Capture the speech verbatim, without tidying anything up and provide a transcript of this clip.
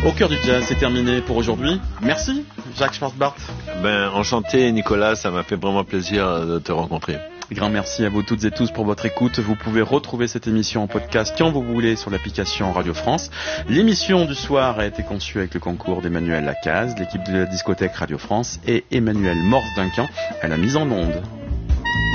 Au cœur du jazz, c'est terminé pour aujourd'hui. Merci, Jacques Schwartzbart. Ben, enchanté, Nicolas, ça m'a fait vraiment plaisir de te rencontrer. Grand merci à vous toutes et tous pour votre écoute. Vous pouvez retrouver cette émission en podcast quand vous voulez sur l'application Radio France. L'émission du soir a été conçue avec le concours d'Emmanuel Lacaze, l'équipe de la discothèque Radio France et Emmanuel Morse-Duncan à la mise en onde.